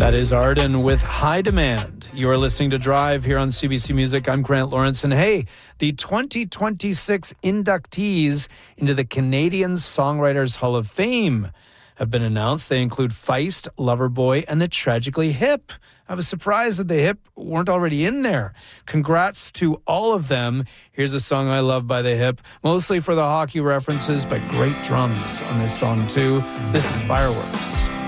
That is Arden with High Demand. You are listening to Drive here on CBC Music. I'm Grant Lawrence. And hey, the 2026 inductees into the Canadian Songwriters Hall of Fame have been announced. They include Feist, Loverboy, and the Tragically Hip. I was surprised that the Hip weren't already in there. Congrats to all of them. Here's a song I love by the Hip, mostly for the hockey references, but great drums on this song too. This is Fireworks.